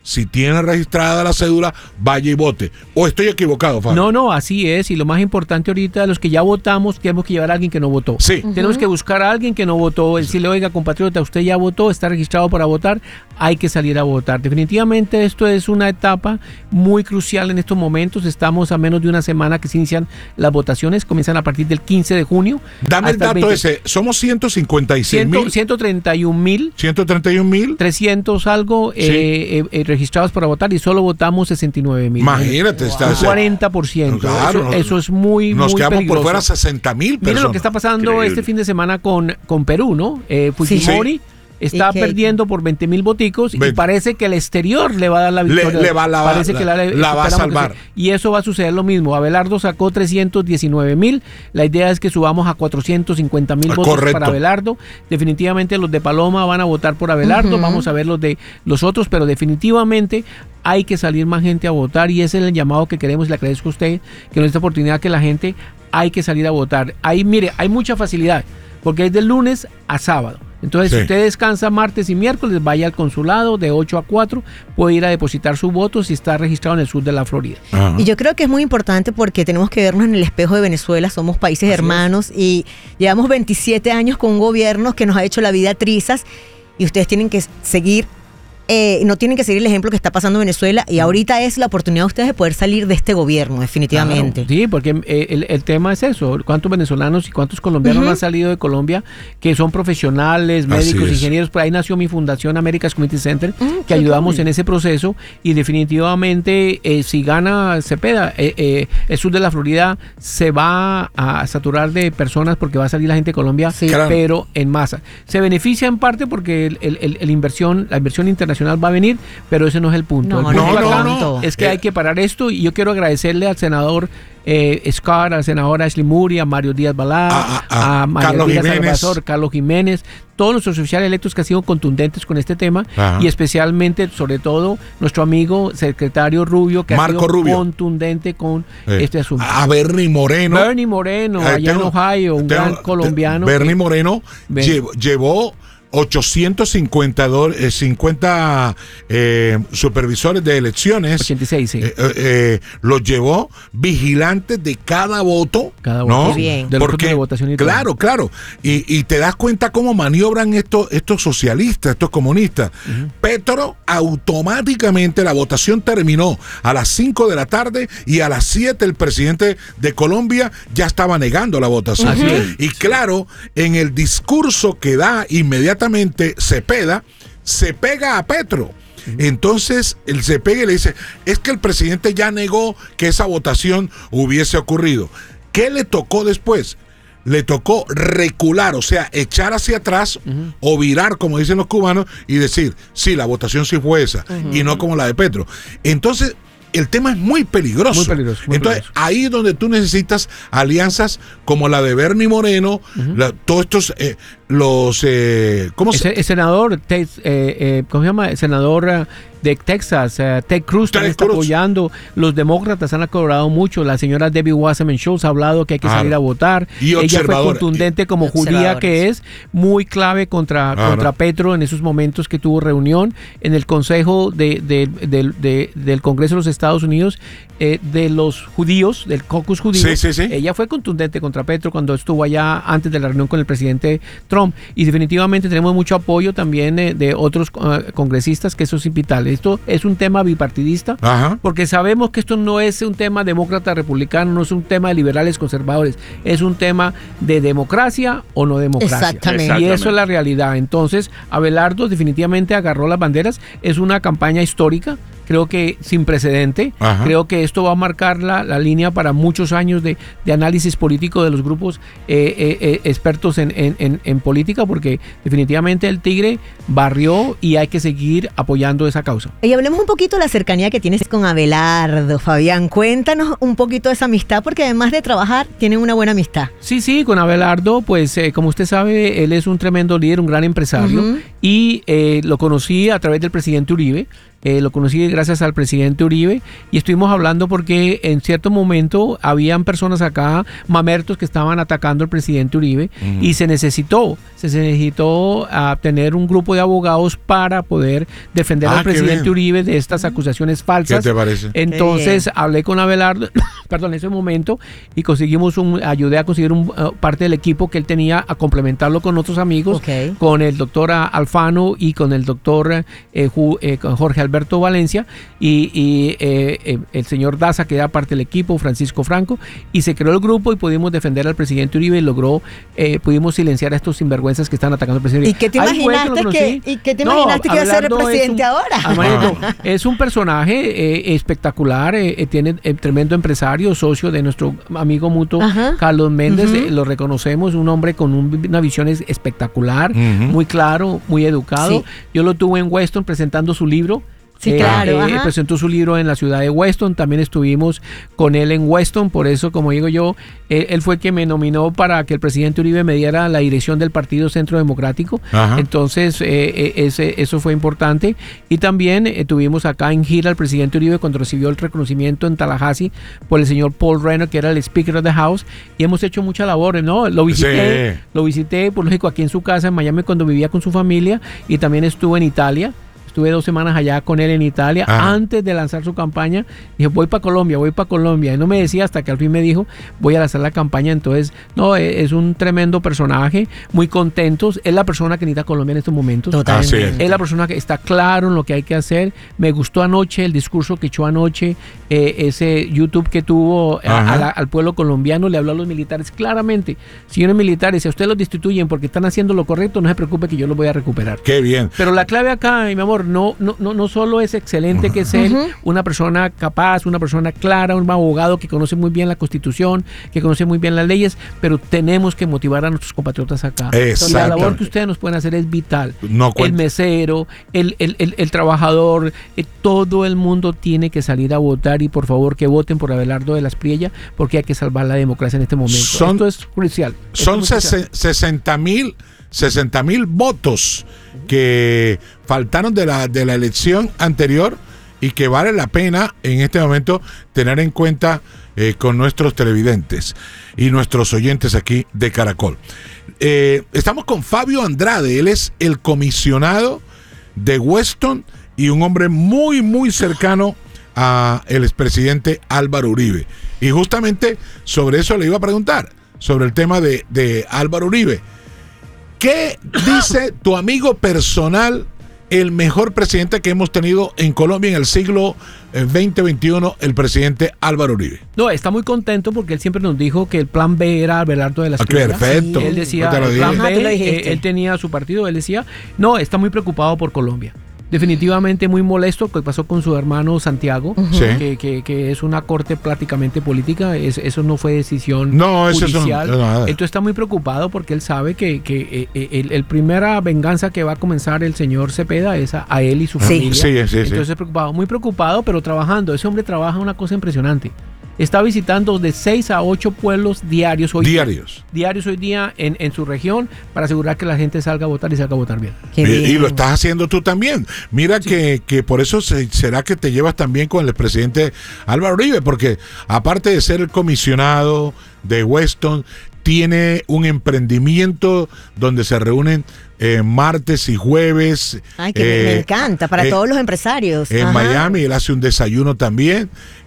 si tiene registrada la cédula, vaya y vote. ¿O estoy equivocado, Fabio? No, así es. Y lo más importante ahorita, los que ya votamos, tenemos que llevar a alguien que no votó. Sí. Tenemos que buscar a alguien que no votó, decirle, oiga, compatriota, usted ya votó, está registrado para votar, hay que salir a votar. Definitivamente esto es una etapa muy crucial en estos momentos. Estamos a menos de una semana que se inician las votaciones, comienzan a partir del 15 de junio. Dame el dato ese, somos 156,000. 131,000. 131,000. 300 algo registrados para votar y solo votamos 69,000. Imagínate, está un 40%. Claro, eso es muy nos muy quedamos peligroso. por fuera 60,000 personas. Mira lo que está pasando Increíble. este fin de semana con Perú, ¿no? Fujimori está perdiendo por 20,000 voticos y parece que el exterior le va a dar la victoria. Parece que la va a salvar. Y eso va a suceder lo mismo. Abelardo sacó 319,000. La idea es que subamos a 450,000 votos para Abelardo. Definitivamente los de Paloma van a votar por Abelardo. Vamos a ver los de los otros, pero definitivamente hay que salir más gente a votar y ese es el llamado que queremos. Le agradezco a usted que nos dé esta oportunidad, que la gente hay que salir a votar. Ahí, mire, hay mucha facilidad porque es de lunes a sábado. Entonces, si usted descansa martes y miércoles, vaya al consulado de 8 a 4, puede ir a depositar su voto si está registrado en el sur de la Florida. Y yo creo que es muy importante porque tenemos que vernos en el espejo de Venezuela, somos países hermanos y llevamos 27 años con un gobierno que nos ha hecho la vida trizas y ustedes tienen que seguir. No tienen que seguir el ejemplo que está pasando en Venezuela y ahorita es la oportunidad de ustedes de poder salir de este gobierno, definitivamente. Claro, sí, porque el tema es eso, cuántos venezolanos y cuántos colombianos han salido de Colombia que son profesionales, médicos, ingenieros. Por ahí nació mi fundación America's Community Center, que ayudamos en ese proceso y definitivamente si gana Cepeda, el sur de la Florida se va a saturar de personas porque va a salir la gente de Colombia, pero en masa. Se beneficia en parte porque la inversión internacional va a venir, pero ese no es el punto. No. Es que hay que parar esto y yo quiero agradecerle al senador Scott, al senador Ashley Moody, a Mario Díaz Balá, a María Elvira Salvador, Carlos Jiménez, todos los oficiales electos que han sido contundentes con este tema y especialmente, sobre todo, nuestro amigo secretario Rubio, que Marco ha sido Rubio. Contundente con este asunto. A Bernie Moreno. Allá en Ohio, un gran colombiano. Bernie Moreno llevó 850 supervisores de elecciones. 86, sí. Los llevó vigilantes de cada voto. ¿no? Bien. Porque, de votación y claro. Y te das cuenta cómo maniobran estos socialistas, estos comunistas. Petro, automáticamente la votación terminó a las 5 de la tarde y a las 7 el presidente de Colombia ya estaba negando la votación. Y claro, en el discurso que da inmediatamente Cepeda, se pega a Petro. Entonces él se pega y le dice, es que el presidente ya negó que esa votación hubiese ocurrido. ¿Qué le tocó después? Le tocó recular, o sea, echar hacia atrás o virar, como dicen los cubanos, y decir, sí, la votación sí fue esa, y no como la de Petro. Entonces, el tema es muy peligroso. Entonces, ahí es donde tú necesitas alianzas como la de Bernie Moreno, todos estos, ¿cómo se llama? El senador, ¿cómo se llama? El senador de Texas, Ted Cruz, también está apoyando. Los demócratas han colaborado mucho. La señora Debbie Wasserman Schultz ha hablado que hay que salir a votar. Y ella fue contundente como judía que es, muy clave contra Petro en esos momentos que tuvo reunión en el Consejo del Congreso de los Estados Unidos de los judíos, del caucus judío. Ella fue contundente contra Petro cuando estuvo allá antes de la reunión con el presidente Trump. Y definitivamente tenemos mucho apoyo también de otros congresistas, que eso es vital. Esto es un tema bipartidista, porque sabemos que esto no es un tema demócrata-republicano, no es un tema de liberales conservadores, es un tema de democracia o no democracia. Exactamente. Y eso es la realidad. Entonces, Abelardo definitivamente agarró las banderas, es una campaña histórica, creo que sin precedente. Creo que esto va a marcar la línea para muchos años de análisis político de los grupos expertos en política, porque definitivamente el Tigre barrió y hay que seguir apoyando esa causa. Y hablemos un poquito de la cercanía que tienes con Abelardo, Fabián. Cuéntanos un poquito de esa amistad, porque además de trabajar, tienen una buena amistad. Sí, con Abelardo, pues como usted sabe, él es un tremendo líder, un gran empresario, y lo conocí a través del presidente Uribe. lo conocí gracias al presidente Uribe y estuvimos hablando porque en cierto momento habían personas acá, mamertos, que estaban atacando al presidente Uribe y se necesitó tener un grupo de abogados para poder defender al presidente Uribe de estas acusaciones falsas. ¿Qué te parece? Entonces hablé con Abelardo, en ese momento, y ayudé a conseguir parte del equipo que él tenía, a complementarlo con otros amigos, con el doctor Alfano y con el doctor Jorge Alberto Valencia y el señor Daza, que era parte del equipo, Francisco Franco, y se creó el grupo y pudimos defender al presidente Uribe y pudimos silenciar a estos sinvergüenzas que están atacando al presidente Uribe. ¿Y qué te imaginaste que iba a ser el presidente ahora? Es un personaje espectacular, tiene tremendo empresario, socio de nuestro amigo mutuo Carlos Méndez, lo reconocemos, un hombre con una visión espectacular, muy claro, muy educado. Sí. Yo lo tuve en Weston presentando su libro. Sí, claro. Presentó su libro en la ciudad de Weston, también estuvimos con él en Weston, por eso, como digo yo, él fue quien me nominó para que el presidente Uribe me diera la dirección del Partido Centro Democrático. Entonces, eso fue importante. Y también tuvimos acá en gira al presidente Uribe cuando recibió el reconocimiento en Tallahassee por el señor Paul Reno, que era el Speaker of the House, y hemos hecho muchas labores, ¿no? Lo visité, por lógico, aquí en su casa en Miami cuando vivía con su familia, y también estuve en Italia. Estuve 2 semanas allá con él en Italia. Antes de lanzar su campaña. Dije, voy para Colombia. Y no me decía hasta que al fin me dijo, voy a lanzar la campaña. Entonces, es un tremendo personaje, muy contentos. Es la persona que necesita Colombia en estos momentos. Totalmente. Es la persona que está claro en lo que hay que hacer. Me gustó anoche el discurso que echó anoche, ese YouTube que tuvo al pueblo colombiano. Le habló a los militares claramente. Señores militares, si a ustedes los destituyen porque están haciendo lo correcto, no se preocupe que yo los voy a recuperar. Qué bien. Pero la clave acá, mi amor, no solo es excelente que es él, una persona capaz, una persona clara, un abogado que conoce muy bien la Constitución, que conoce muy bien las leyes, pero tenemos que motivar a nuestros compatriotas acá. La labor que ustedes nos pueden hacer es vital. El mesero, el trabajador, todo el mundo tiene que salir a votar, y por favor que voten por Abelardo de las Priella, porque hay que salvar la democracia en este momento. Esto es crucial. Son 60,000 votos que faltaron de la elección anterior y que vale la pena en este momento tener en cuenta con nuestros televidentes y nuestros oyentes aquí de Caracol. Estamos con Fabio Andrade, él es el comisionado de Weston y un hombre muy, muy cercano a el expresidente Álvaro Uribe. Y justamente sobre eso le iba a preguntar, sobre el tema de Álvaro Uribe. ¿Qué dice tu amigo personal, el mejor presidente que hemos tenido en Colombia en el siglo 2021, el presidente Álvaro Uribe? No, está muy contento porque él siempre nos dijo que el plan B era Abelardo de las Priella. Perfecto. Él decía, el plan B, él tenía su partido, él decía, no, está muy preocupado por Colombia. Definitivamente muy molesto lo que pasó con su hermano Santiago, que es una corte prácticamente política. Eso no fue decisión judicial. Entonces está muy preocupado porque él sabe que el primera venganza que va a comenzar el señor Cepeda es a él y su familia. Entonces preocupado, muy preocupado, pero trabajando. Ese hombre trabaja una cosa impresionante. Está visitando de 6 a 8 pueblos diarios hoy día en su región para asegurar que la gente salga a votar y salga a votar bien. Y lo estás haciendo tú también. Mira que por eso será que te llevas también con el presidente Álvaro Uribe, porque aparte de ser el comisionado de Weston, tiene un emprendimiento donde se reúnen martes y jueves. Ay, que me encanta, para todos los empresarios. En Miami, él hace un desayuno también.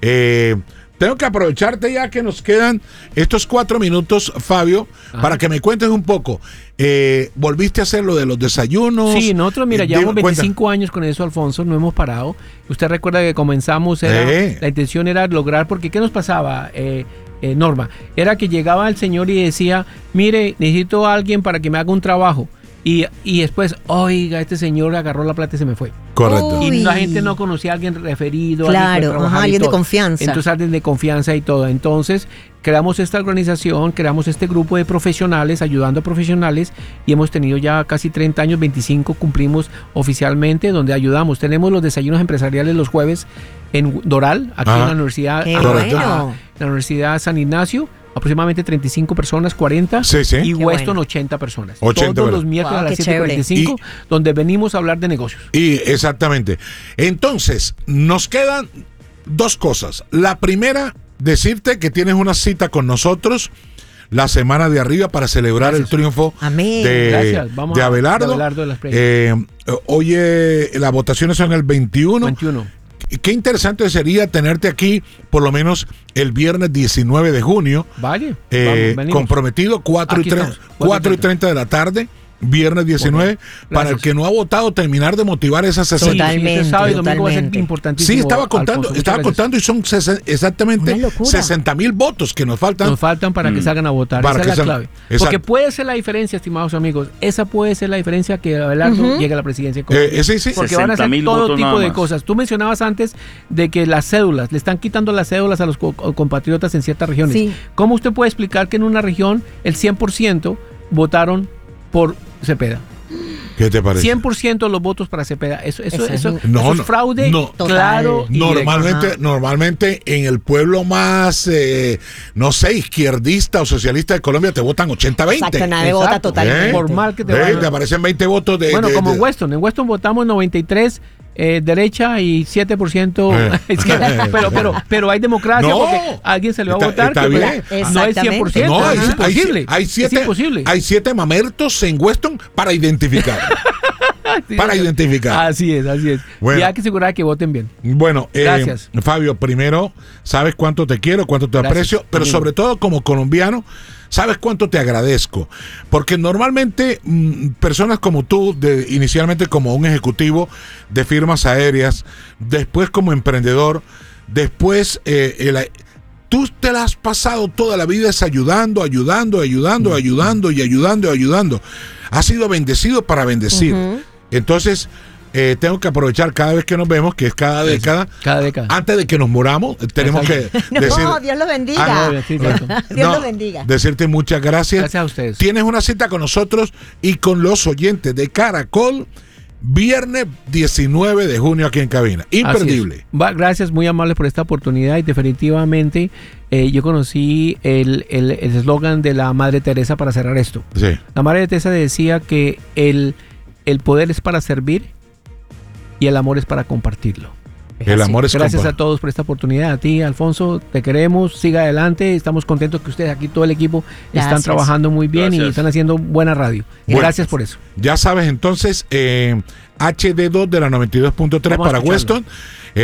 Tengo que aprovecharte ya que nos quedan estos 4 minutos, Fabio, para que me cuentes un poco. ¿Volviste a hacer lo de los desayunos? Sí, nosotros, mira, llevamos 25 años con eso, Alfonso, no hemos parado. Usted recuerda que comenzamos, la intención era lograr, porque ¿qué nos pasaba, Norma? Era que llegaba el señor y decía, mire, necesito a alguien para que me haga un trabajo. Y después, oiga, este señor agarró la plata y se me fue. Correcto. Y la gente no conocía a alguien referido, alguien de confianza. Entonces, alguien de confianza y todo. Entonces, creamos esta organización, creamos este grupo de profesionales, ayudando a profesionales, y hemos tenido ya casi 30 años, 25 cumplimos oficialmente, donde ayudamos. Tenemos los desayunos empresariales los jueves en Doral, aquí en la Universidad, bueno. la Universidad San Ignacio. aproximadamente 35 personas, 40, Sí. y Qué Weston bueno. 80 personas. 80 Todos los personas. miércoles Wow, a las qué chévere. 7:45, donde venimos a hablar de negocios. Y exactamente. Entonces, nos quedan dos cosas. La primera, decirte que tienes una cita con nosotros la semana de arriba para celebrar Gracias. el triunfo Amén. Gracias. Vamos de a- Abelardo. de Abelardo de las Playas. Oye, las votaciones son el 21. 21. Qué interesante sería tenerte aquí por lo menos el viernes 19 de junio. Vale. venimos. Comprometido, 4 Aquí estamos, 4:30 de la tarde, viernes 19. Bueno, para el gracias. que no ha votado, terminar de motivar esas 60. Totalmente, Este sábado y domingo va a ser totalmente. importantísimo. Sí, estaba contando, Alfonso, muchas estaba gracias. contando y son exactamente Una locura. 60,000 votos que nos faltan. Nos faltan para que salgan a votar. Para Esa que es la salgan. clave. Exacto. Porque puede ser la diferencia, estimados amigos. Esa puede ser la diferencia que Abelardo llegue a la presidencia de Colombia. Sí. Porque van a hacer 60,000 todo votos tipo nada de más. cosas. Tú mencionabas antes de que las cédulas, le están quitando las cédulas a los compatriotas en ciertas regiones. Sí. ¿Cómo usted puede explicar que en una región el 100% votaron por Cepeda? ¿Qué te parece? 100% de los votos para Cepeda. Eso Eso es No, fraude no. claro y directo. Normalmente en el pueblo más, no sé, izquierdista o socialista de Colombia te votan 80-20. Exacto, nadie Exacto. vota totalmente. Por mal que te vayan. Te aparecen 20 votos de... Bueno, de- como de- en Weston. En Weston votamos 93 derecha y 7% izquierda. Pero hay democracia No. porque alguien se le va a Está- votar está que bien. no es 100%. No, es imposible. Hay es imposible. hay 7 mamertos en Weston para identificar. Sí, para señor. identificar. Así es. Bueno. Y hay que asegurar que voten bien. Bueno, Gracias. Fabio, primero, sabes cuánto te quiero, cuánto te Gracias. aprecio, pero Amigo. sobre todo como colombiano, sabes cuánto te agradezco. Porque normalmente personas como tú, inicialmente como un ejecutivo de firmas aéreas, después como emprendedor, después tú te la has pasado toda la vida es ayudando. Has sido bendecido para bendecir. Entonces, tengo que aprovechar cada vez que nos vemos, que es cada década. Cada década. Antes de que nos muramos, tenemos que decir... No, Dios lo bendiga. Ah, no, sí, cierto. Dios No, lo bendiga. Decirte muchas gracias. Gracias a ustedes. Tienes una cita con nosotros y con los oyentes de Caracol, viernes 19 de junio aquí en cabina. Imperdible. Así es. Gracias, muy amables por esta oportunidad y definitivamente yo conocí el eslogan de la Madre Teresa para cerrar esto. Sí. La Madre Teresa decía que el poder es para servir y el amor es para compartirlo. El amor es Gracias compa- a todos por esta oportunidad. A ti, Alfonso, te queremos. Siga adelante. Estamos contentos que ustedes aquí, todo el equipo, están Gracias. trabajando muy bien y Gracias. están haciendo buena radio. Bueno. Gracias por eso. Ya sabes entonces, HD2 de la 92.3 Vamos a para escucharlo. Weston.